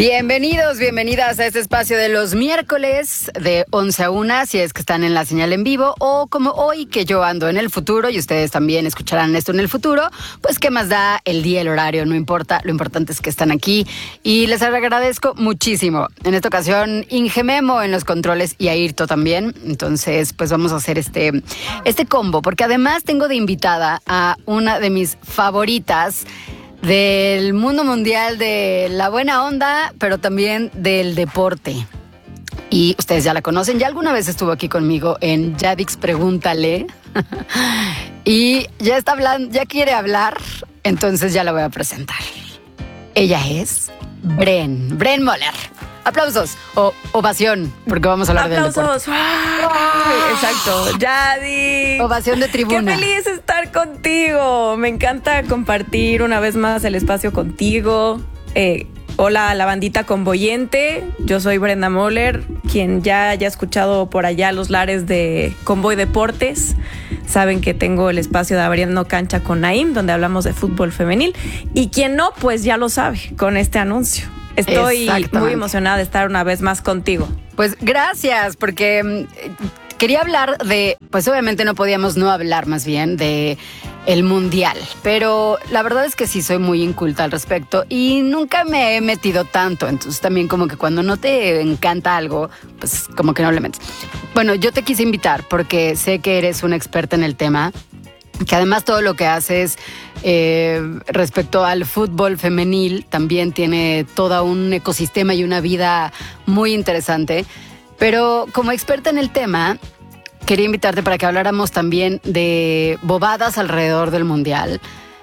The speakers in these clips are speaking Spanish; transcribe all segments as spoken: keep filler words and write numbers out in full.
Bienvenidos, bienvenidas a este espacio de los miércoles de once a una, si es que están en la señal en vivo, o como hoy que yo ando en el futuro y ustedes también escucharán esto en el futuro, pues qué más da el día, el horario, no importa, lo importante es que están aquí y les agradezco muchísimo. En esta ocasión Inge Memo en los controles y Airto también, entonces pues vamos a hacer este, este combo, porque además tengo de invitada a una de mis favoritas del mundo mundial de la buena onda, pero también del deporte. Y ustedes ya la conocen, ya alguna vez estuvo aquí conmigo en Yadix Pregúntale. Y ya está hablando, ya quiere hablar, entonces ya la voy a presentar. Ella es Bren, Bren Moller. Aplausos o ovación, porque vamos a hablar Aplausos. del deporte. ¡Wow! Exacto. Yadi. Ovación de tribuna. Qué feliz estar contigo. Me encanta compartir una vez más el espacio contigo. Eh, hola a la bandita convoyente. Yo soy Brenda Moller, quien ya haya escuchado por allá los lares de Convoy Deportes. Saben que tengo el espacio de Abriendo Cancha con Naim, donde hablamos de fútbol femenil. Y quien no, pues ya lo sabe con este anuncio. Estoy muy emocionada de estar una vez más contigo. Pues gracias, porque um, quería hablar de, pues obviamente no podíamos no hablar más bien de el mundial, pero la verdad es que sí soy muy inculta al respecto y nunca me he metido tanto, entonces también como que cuando no te encanta algo, pues como que no le metes. Bueno, yo te quise invitar porque sé que eres una experta en el tema, que además todo lo que haces eh, respecto al fútbol femenil también tiene todo un ecosistema y una vida muy interesante. Pero como experta en el tema, quería invitarte para que habláramos también de bobadas alrededor del mundial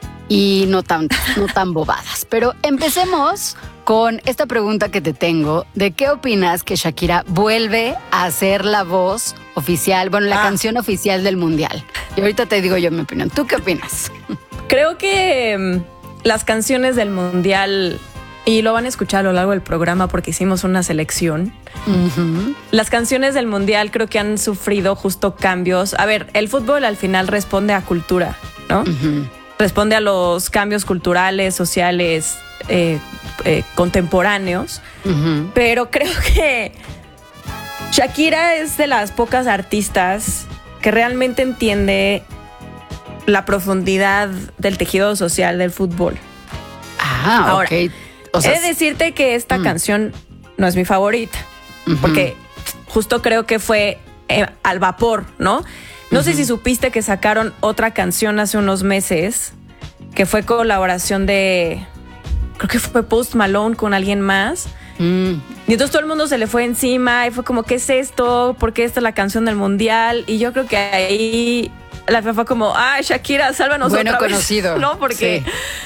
y no tan, no tan bobadas. Pero empecemos con esta pregunta que te tengo, de qué opinas que Shakira vuelve a ser la voz oficial, bueno, la ah. canción oficial del mundial. Y ahorita te digo yo mi opinión. ¿Tú qué opinas? Creo que um, las canciones del mundial, y lo van a escuchar a lo largo del programa porque hicimos una selección, uh-huh. Las canciones del mundial creo que han sufrido justo cambios. A ver, el fútbol al final responde a cultura, ¿no? Uh-huh. Responde a los cambios culturales, sociales, eh, eh, contemporáneos. Uh-huh. Pero creo que Shakira es de las pocas artistas que realmente entiende la profundidad del tejido social del fútbol. Ah, ahora, ok. O sea, he de decirte que esta mm. canción no es mi favorita, uh-huh. porque justo creo que fue eh, al vapor, ¿no? No uh-huh. sé si supiste que sacaron otra canción hace unos meses, que fue colaboración de, creo que fue Post Malone con alguien más. Mm. Y entonces todo el mundo se le fue encima y fue como, ¿qué es esto? ¿Por qué esta es la canción del mundial? Y yo creo que ahí la FIFA fue como, ah, Shakira, sálvanos bueno, otra conocido. vez. No, porque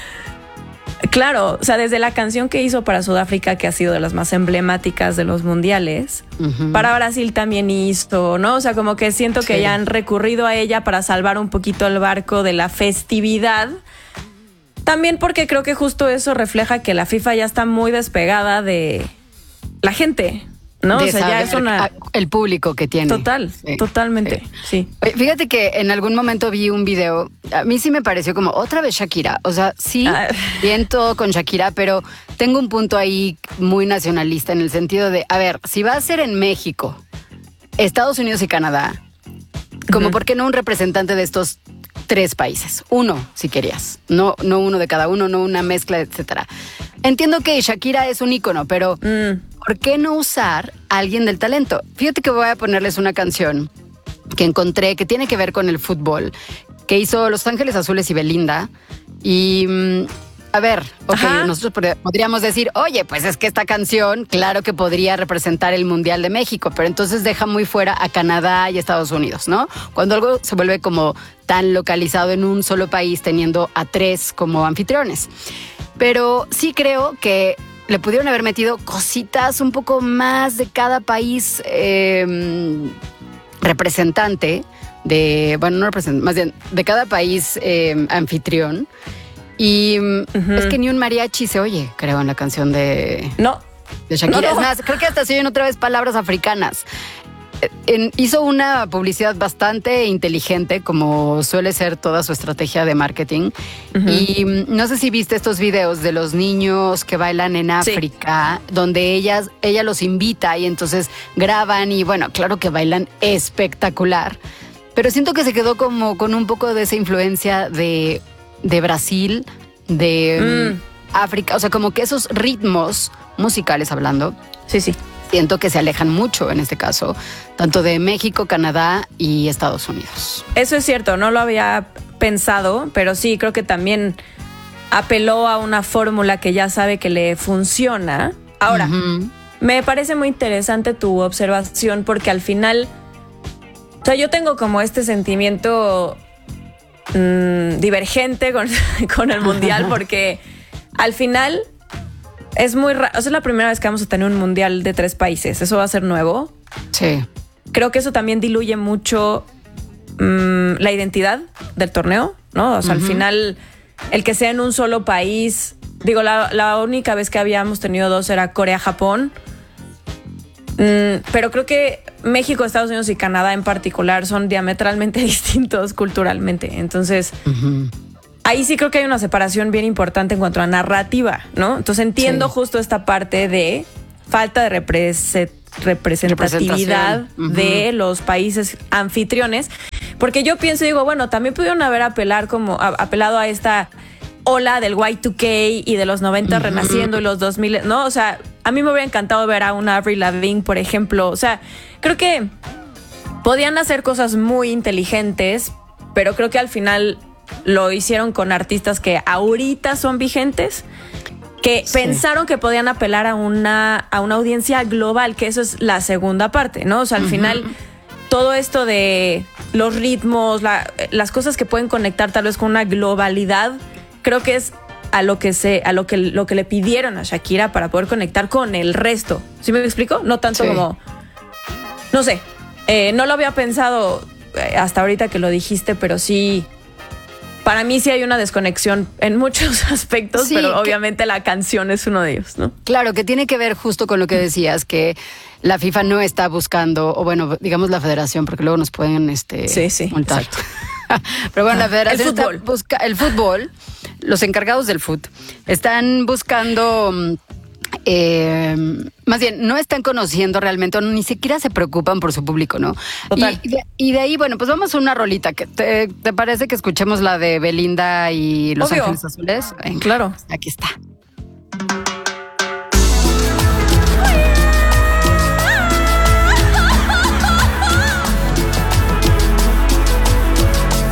sí. Claro, o sea, desde la canción que hizo para Sudáfrica, que ha sido de las más emblemáticas de los mundiales, uh-huh. para Brasil también hizo, ¿no? O sea, como que siento sí. que ya han recurrido a ella para salvar un poquito el barco de la festividad. También porque creo que justo eso refleja que la FIFA ya está muy despegada de la gente, ¿no? De o sea, ya es una... el público que tiene. Total, sí, totalmente, sí. sí. Fíjate que en algún momento vi un video, a mí sí me pareció como otra vez Shakira, o sea, sí, ah. bien todo con Shakira, pero tengo un punto ahí muy nacionalista en el sentido de, a ver, si va a ser en México, Estados Unidos y Canadá, como uh-huh. ¿por qué no un representante de estos tres países? Uno, si querías, no, no uno de cada uno, no una mezcla, etcétera. Entiendo que Shakira es un ícono, pero mm. ¿por qué no usar a alguien del talento? Fíjate que voy a ponerles una canción que encontré que tiene que ver con el fútbol, que hizo Los Ángeles Azules y Belinda. Y, a ver, ok, Ajá. nosotros podríamos decir, oye, pues es que esta canción, claro que podría representar el Mundial de México, pero entonces deja muy fuera a Canadá y Estados Unidos, ¿no? Cuando algo se vuelve como tan localizado en un solo país, teniendo a tres como anfitriones. Pero sí creo que le pudieron haber metido cositas un poco más de cada país eh, representante, de, bueno, no representante, más bien de cada país eh, anfitrión. Y uh-huh. es que ni un mariachi se oye, creo, en la canción de, no. de Shakira. No, no. Es más, creo que hasta se oyen otra vez palabras africanas. en, hizo una publicidad bastante inteligente, como suele ser toda su estrategia de marketing. Uh-huh. Y no sé si viste estos videos de los niños que bailan en África, sí. donde ellas, ella los invita y entonces graban y bueno, claro que bailan espectacular. Pero siento que se quedó como con un poco de esa influencia de, de Brasil, de mm. África. O sea, como que esos ritmos musicales hablando. Sí, sí. Siento que se alejan mucho en este caso, tanto de México, Canadá y Estados Unidos. Eso es cierto, no lo había pensado, pero sí, creo que también apeló a una fórmula que ya sabe que le funciona. Ahora, uh-huh. me parece muy interesante tu observación porque al final, o sea, yo tengo como este sentimiento mmm, divergente con, con el Mundial porque al final... Es muy raro, o sea, es la primera vez que vamos a tener un mundial de tres países. Eso va a ser nuevo. Sí. Creo que eso también diluye mucho mmm, la identidad del torneo, ¿no? O sea, uh-huh. al final, el que sea en un solo país. Digo, la, la única vez que habíamos tenido dos era Corea-Japón. Mm, pero creo que México, Estados Unidos y Canadá en particular son diametralmente distintos culturalmente. Entonces... Uh-huh. Ahí sí creo que hay una separación bien importante en cuanto a narrativa, ¿no? Entonces entiendo sí. justo esta parte de falta de represe- representatividad uh-huh. de los países anfitriones, porque yo pienso y digo, bueno, también pudieron haber apelar como, a, apelado a esta ola del Y dos K y de los noventa uh-huh. renaciendo y los dos mil, ¿no? O sea, a mí me hubiera encantado ver a una Avril Lavigne, por ejemplo. O sea, creo que podían hacer cosas muy inteligentes, pero creo que al final... lo hicieron con artistas que ahorita son vigentes, que sí. pensaron que podían apelar a una, a una audiencia global, que eso es la segunda parte, ¿no? O sea, al uh-huh. final, todo esto de los ritmos, la, las cosas que pueden conectar tal vez con una globalidad, creo que es a lo que se, a lo que, lo que le pidieron a Shakira para poder conectar con el resto. ¿Sí me explico? No tanto sí. como... No sé, eh, no lo había pensado hasta ahorita que lo dijiste, pero sí... Para mí sí hay una desconexión en muchos aspectos, sí, pero que, obviamente la canción es uno de ellos, ¿no? Claro, que tiene que ver justo con lo que decías, que la FIFA no está buscando, o bueno, digamos la federación, porque luego nos pueden este, sí, sí, multar. Pero bueno, la federación el fútbol. Está busca, el fútbol, los encargados del fútbol, están buscando... Eh, más bien, no están conociendo realmente, o ni siquiera se preocupan por su público, ¿no? Total. Y, y, de, y de ahí, bueno, pues vamos a una rolita. Que te, ¿Te parece que escuchemos la de Belinda y Los Obvio. Ángeles Azules? Venga, claro. Aquí está.